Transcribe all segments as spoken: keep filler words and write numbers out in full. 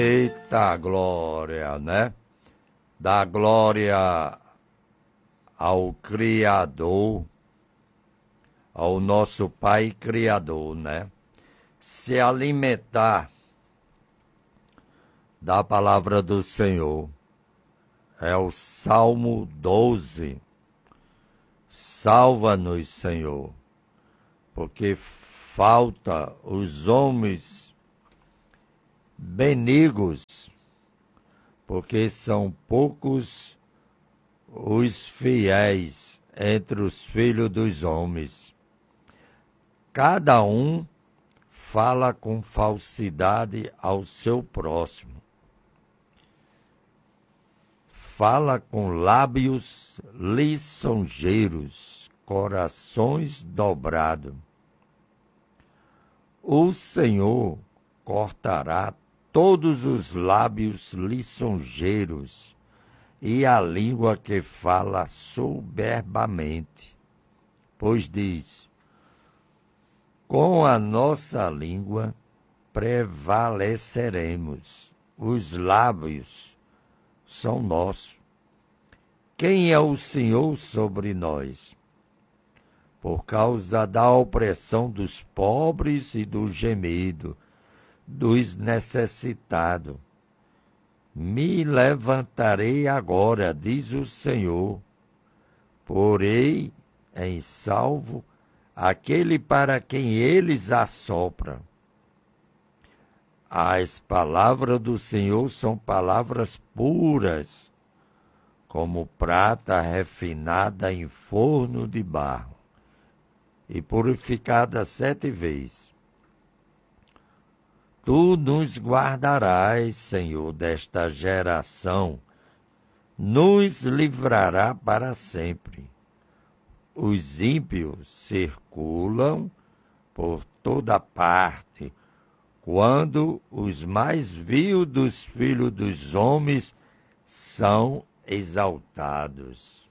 Eita glória, né? Dá glória ao Criador, ao nosso Pai Criador, né? Se alimentar da palavra do Senhor. É o Salmo doze. Salva-nos, Senhor, porque falta os homens benignos, porque são poucos os fiéis entre os filhos dos homens. Cada um fala com falsidade ao seu próximo. Fala com lábios lisonjeiros, corações dobrados. O Senhor cortará todos os lábios lisonjeiros e a língua que fala soberbamente. Pois diz: com a nossa língua prevaleceremos, os lábios são nossos. Quem é o Senhor sobre nós? Por causa da opressão dos pobres e do gemido dos necessitados. Me levantarei agora, diz o Senhor, porei em salvo aquele para quem eles assopram. As palavras do Senhor são palavras puras, como prata refinada em forno de barro, e purificada sete vezes. Tu nos guardarás, Senhor, desta geração, nos livrará para sempre. Os ímpios circulam por toda parte, quando os mais vil dos filhos dos homens são exaltados.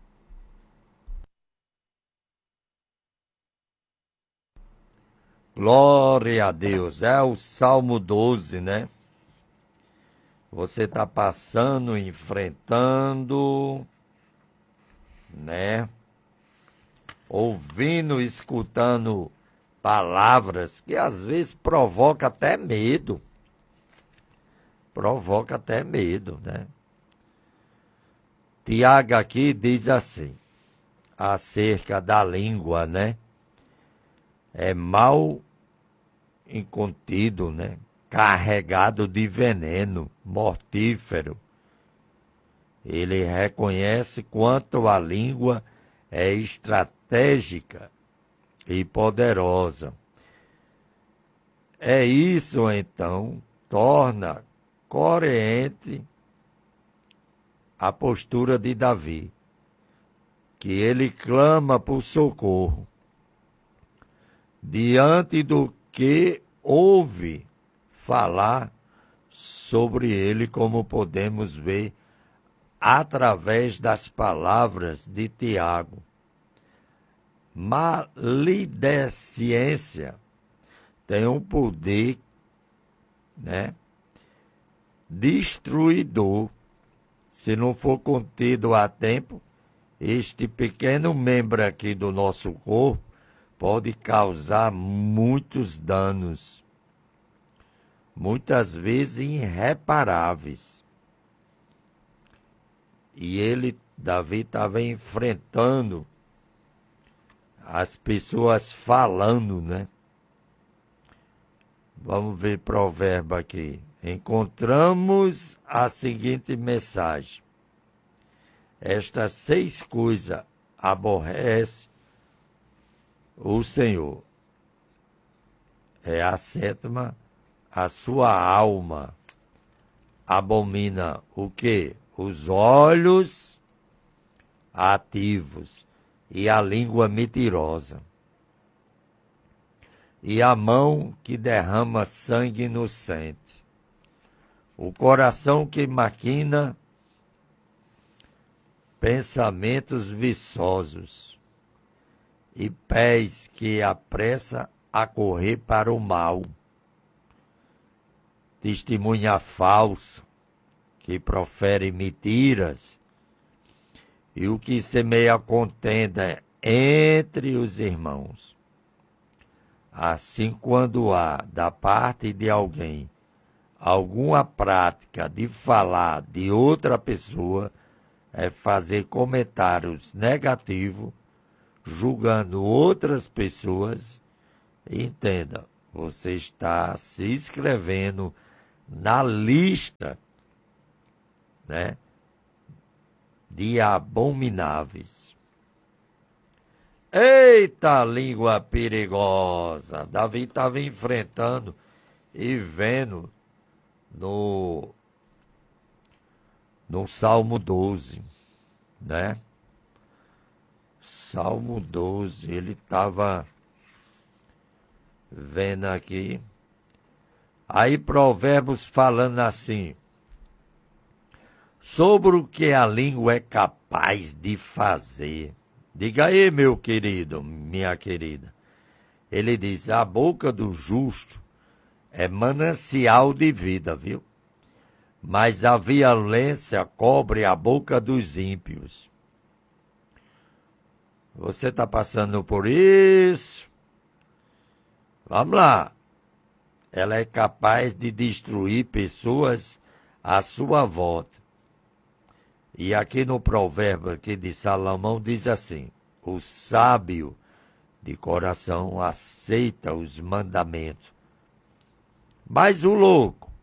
Glória a Deus, é o Salmo doze, né? Você está passando, enfrentando, né? Ouvindo, escutando palavras que às vezes provoca até medo. Provoca até medo, né? Tiago aqui diz assim, acerca da língua, né? É mal incontido, né? Carregado de veneno mortífero. Ele reconhece quanto a língua é estratégica e poderosa. É isso, então, torna coerente a postura de Davi, que ele clama por socorro diante do que ouve falar sobre ele, como podemos ver através das palavras de Tiago. Maledicência tem um poder, né, destruidor. Se não for contido a tempo, este pequeno membro aqui do nosso corpo pode causar muitos danos, muitas vezes irreparáveis. E ele, Davi, estava enfrentando as pessoas falando, né? Vamos ver provérbio aqui. Encontramos a seguinte mensagem: estas seis coisas aborrece o Senhor. É a sétima, a sua alma abomina o quê? Os olhos ativos e a língua mentirosa, e a mão que derrama sangue inocente, o coração que maquina pensamentos viçosos, e pés que apressa a correr para o mal. testemunha falsa, que profere mentiras, e o que semeia contenda entre os irmãos. Assim, quando há, da parte de alguém, alguma prática de falar de outra pessoa, é fazer comentários negativos, julgando outras pessoas, entenda, você está se inscrevendo na lista, né, de abomináveis. Eita língua perigosa! Davi estava enfrentando e vendo no, no Salmo doze, né? Salmo doze, ele estava vendo aqui. Aí Provérbios falando assim, sobre o que a língua é capaz de fazer. Diga aí, meu querido, minha querida. Ele diz, a boca do justo é manancial de vida, viu? Mas a violência cobre a boca dos ímpios. Você está passando por isso? Vamos lá. Ela é capaz de destruir pessoas à sua volta. E aqui no provérbio aqui de Salomão diz assim, o sábio de coração aceita os mandamentos, mas o louco,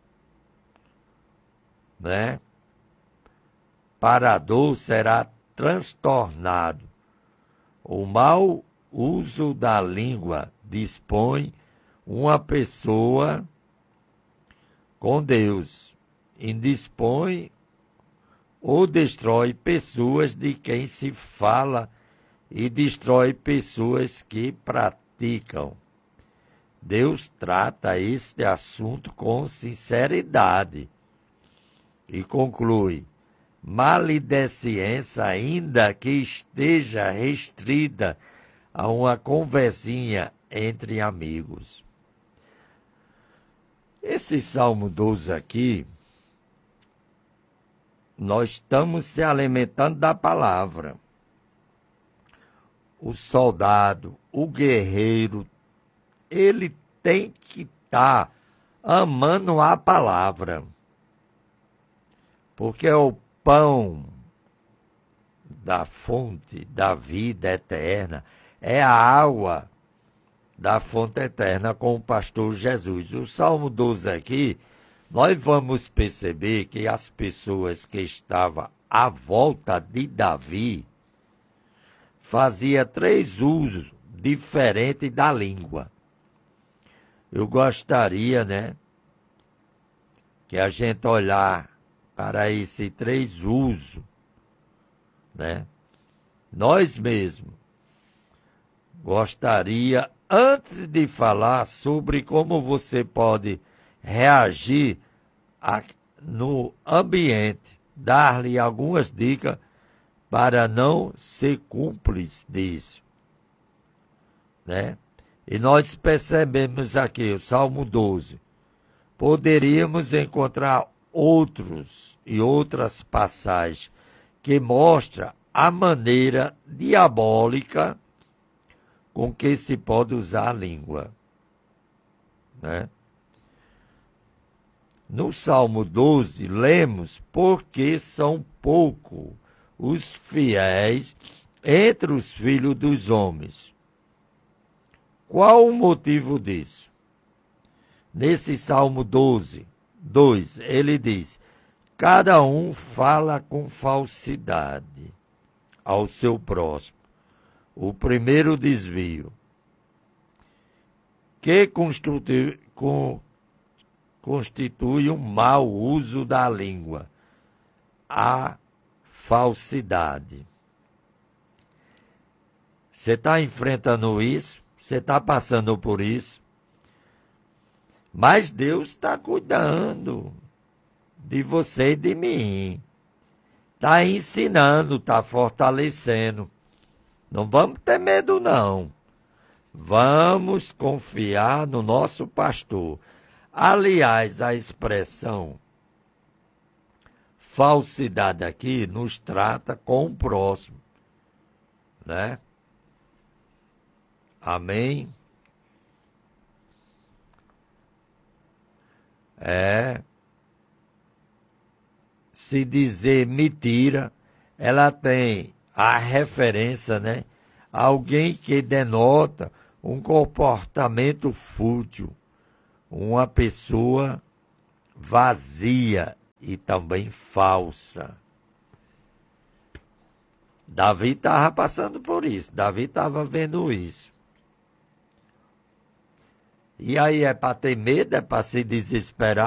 né, para a dor será transtornado. O mau uso da língua dispõe uma pessoa com Deus, indispõe ou destrói pessoas de quem se fala e destrói pessoas que praticam. Deus trata este assunto com sinceridade e conclui, maledicência, ainda que esteja restrita a uma conversinha entre amigos. Esse Salmo doze aqui, nós estamos se alimentando da palavra. O soldado, o guerreiro, ele tem que estar amando a palavra. Porque é o pão da fonte da vida eterna, é a água da fonte eterna com o pastor Jesus. O Salmo doze aqui, nós vamos perceber que as pessoas que estavam à volta de Davi faziam três usos diferentes da língua. Eu gostaria, né, que a gente olhar para esse três usos, né? Nós mesmos gostaria, antes de falar sobre como você pode reagir a, no ambiente, dar-lhe algumas dicas para não ser cúmplice disso, né? E nós percebemos aqui, o Salmo doze, poderíamos encontrar outros e outras passagens que mostram a maneira diabólica com que se pode usar a língua, né? No Salmo doze, lemos, porque são poucos os fiéis entre os filhos dos homens. Qual o motivo disso? Nesse Salmo doze, dois, ele diz, cada um fala com falsidade ao seu próximo. O primeiro desvio, que constitui, com, constitui um mau uso da língua, a falsidade. Você está enfrentando isso? Você está passando por isso? Mas Deus está cuidando de você e de mim. Está ensinando, está fortalecendo. Não vamos ter medo, não. Vamos confiar no nosso pastor. Aliás, a expressão falsidade aqui nos trata com o próximo, né? Amém? É. Se dizer mentira, ela tem a referência, né? Alguém que denota um comportamento fútil, uma pessoa vazia e também falsa. Davi estava passando por isso, Davi estava vendo isso. E aí é para ter medo, é para se desesperar?